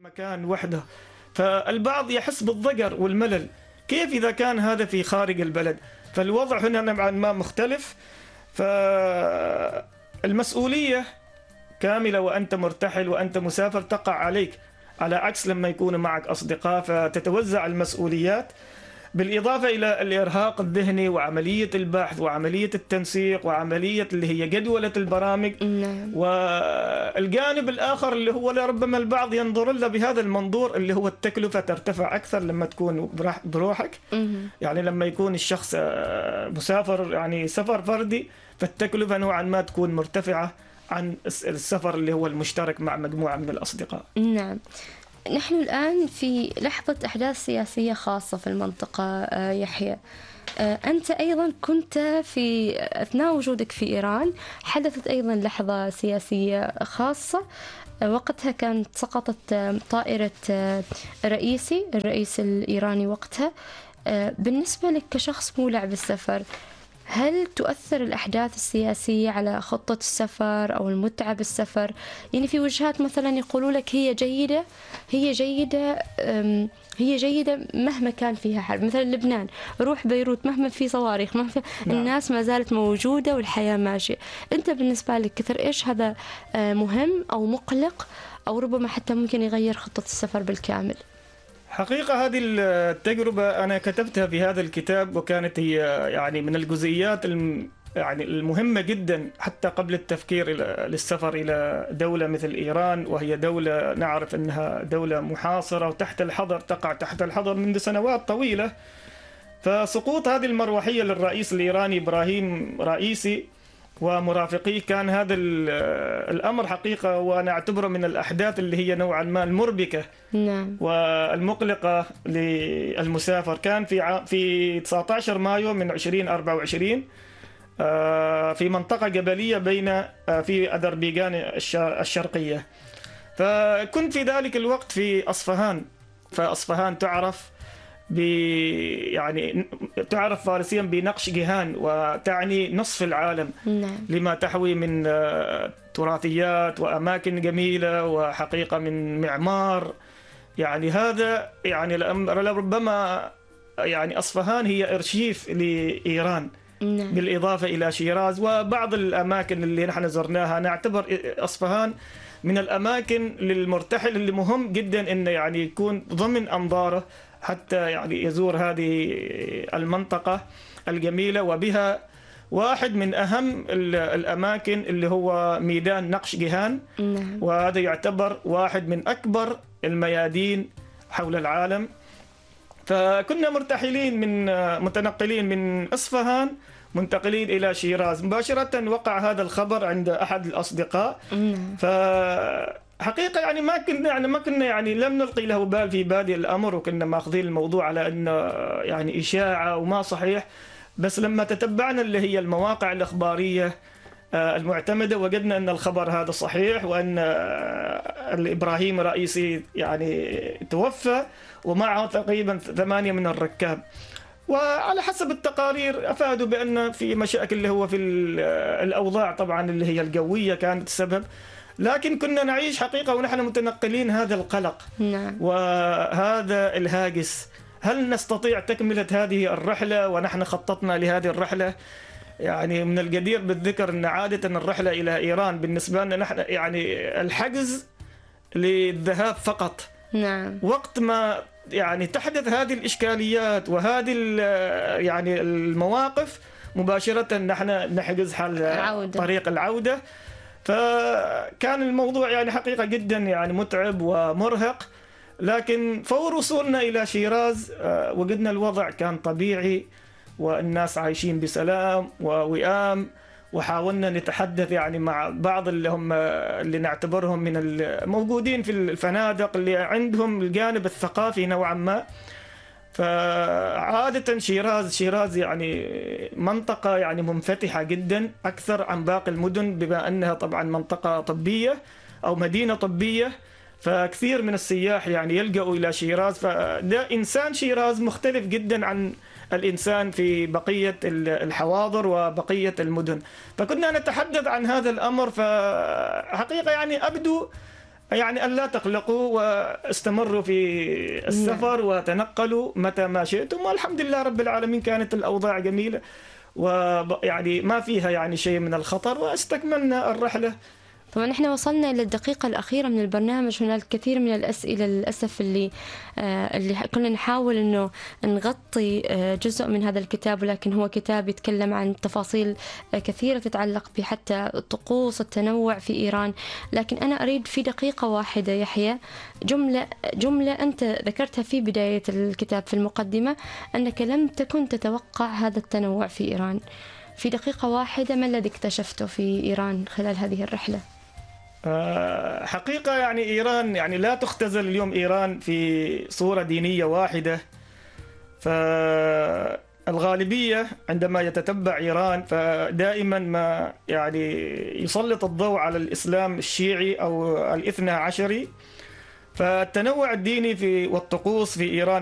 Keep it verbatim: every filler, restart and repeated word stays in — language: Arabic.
مكان وحده، فالبعض يحس بالضجر والملل. كيف إذا كان هذا في خارج البلد؟ فالوضع هنا نوعا ما مختلف، فالمسؤولية كاملة وأنت مرتحل وأنت مسافر تقع عليك، على عكس لما يكون معك أصدقاء فتتوزع المسؤوليات، بالإضافة إلى الإرهاق الذهني وعملية البحث وعملية التنسيق وعملية اللي هي جدولة البرامج. نعم. والجانب الآخر اللي هو لربما البعض ينظر له بهذا المنظور اللي هو التكلفة ترتفع أكثر لما تكون بروحك. مهم. يعني لما يكون الشخص مسافر يعني سفر فردي، فالتكلفة نوعا ما تكون مرتفعة عن السفر اللي هو المشترك مع مجموعة من الأصدقاء. نعم. نحن الآن في لحظة أحداث سياسية خاصة في المنطقة يحيى. أنت أيضا كنت في أثناء وجودك في إيران حدثت أيضا لحظة سياسية خاصة، وقتها كانت سقطت طائرة رئيسي الرئيس الإيراني وقتها. بالنسبة لك كشخص مولع بالسفر، هل تؤثر الأحداث السياسية على خطة السفر أو المتعة بالسفر؟ يعني في وجهات مثلا يقولوا لك هي جيدة هي جيدة هي جيدة مهما كان فيها حرب، مثلا لبنان، روح بيروت مهما في صواريخ مهما في نعم. الناس ما زالت موجودة والحياة ماشية. أنت بالنسبة لك كثر إيش هذا مهم أو مقلق أو ربما حتى ممكن يغير خطة السفر بالكامل؟ حقيقة هذه التجربة أنا كتبتها في هذا الكتاب، وكانت هي يعني من الجزئيات الم يعني المهمة جدا حتى قبل التفكير للسفر إلى دولة مثل إيران، وهي دولة نعرف أنها دولة محاصرة وتحت الحظر، تقع تحت الحظر منذ سنوات طويلة. فسقوط هذه المروحية للرئيس الإيراني إبراهيم رئيسي ومرافقيه كان هذا الأمر حقيقة، وأنا أعتبره من الأحداث اللي هي نوعا ما المربكة نعم. والمقلقة للمسافر. كان في في تسعة عشر مايو من ألفين وأربعة وعشرين في منطقة جبلية بين في أذربيجان الشرقية. فكنت في ذلك الوقت في أصفهان، فأصفهان تعرف ب يعني تعرف فارسيا بنقش جيهان، وتعني نصف العالم. نعم. لما تحوي من تراثيات وأماكن جميلة وحقيقة من معمار. يعني هذا يعني ربما يعني أصفهان هي أرشيف لإيران. نعم. بالإضافة إلى شيراز وبعض الأماكن اللي نحن زرناها. نعتبر أصفهان من الأماكن للمرتحل اللي مهم جدا إنه يعني يكون ضمن أنظاره حتى يعني يزور هذه المنطقة الجميلة، وبها واحد من أهم الأماكن اللي هو ميدان نقش جيهان. نعم. وهذا يعتبر واحد من أكبر الميادين حول العالم. فكنا مرتحلين من متنقلين من أصفهان منتقلين إلى شيراز مباشرة. وقع هذا الخبر عند أحد الأصدقاء. نعم. ف حقيقة يعني ما كنا يعني ما كنا يعني لم نلقي له بال في بادئ الأمر، وكنا ماخذين الموضوع على أنه يعني إشاعة وما صحيح. بس لما تتبعنا اللي هي المواقع الإخبارية المعتمدة وجدنا أن الخبر هذا صحيح، وأن الإبراهيم رئيسي يعني توفى ومعه تقريبا ثمانية من الركاب. وعلى حسب التقارير أفادوا بأن في مشاكل اللي هو في الأوضاع طبعا اللي هي الجوية كانت السبب. لكن كنا نعيش حقيقة ونحن متنقلين هذا القلق. نعم. وهذا الهاجس، هل نستطيع تكملة هذه الرحلة ونحن خططنا لهذه الرحلة؟ يعني من الجدير بالذكر أن عادة الرحلة إلى إيران بالنسبة لنا نحن يعني الحجز للذهاب فقط. نعم. وقت ما يعني تحدث هذه الإشكاليات وهذه يعني المواقف مباشرة نحن نحجز حل عودة. طريق العودة. فكان الموضوع يعني حقيقة جدا يعني متعب ومرهق. لكن فور وصولنا إلى شيراز وجدنا الوضع كان طبيعي والناس عايشين بسلام ووئام. وحاولنا نتحدث يعني مع بعض اللي هم اللي نعتبرهم من الموجودين في الفنادق اللي عندهم الجانب الثقافي نوعا ما. فعادة شيراز شيراز يعني منطقة يعني منفتحة جدا أكثر عن باقي المدن، بما أنها طبعا منطقة طبية أو مدينة طبية. فكثير من السياح يعني يلجأوا إلى شيراز. فده إنسان شيراز مختلف جدا عن الإنسان في بقية الحواضر وبقية المدن. فكنا نتحدث عن هذا الأمر. فحقيقة يعني أبدو يعني أن لا تقلقوا واستمروا في السفر وتنقلوا متى ما شئتم، والحمد لله رب العالمين كانت الأوضاع جميلة ويعني ما فيها يعني شيء من الخطر، واستكملنا الرحلة. طبعا احنا وصلنا إلى الدقيقة الأخيرة من البرنامج، هناك الكثير من الأسئلة للأسف اللي آه اللي كنا نحاول إنه نغطي آه جزء من هذا الكتاب، ولكن هو كتاب يتكلم عن تفاصيل آه كثيرة تتعلق بحتى الطقوس التنوع في إيران. لكن أنا أريد في دقيقة واحدة يحيى جملة جملة أنت ذكرتها في بداية الكتاب في المقدمة، أنك لم تكن تتوقع هذا التنوع في إيران. في دقيقة واحدة ما الذي اكتشفته في إيران خلال هذه الرحلة؟ حقيقة يعني إيران يعني لا تختزل اليوم إيران في صورة دينية واحدة، فالغالبية عندما يتتبع إيران فدائما ما يعني يسلط الضوء على الإسلام الشيعي أو الاثنى عشري، فالتنوع الديني في والطقوس في إيران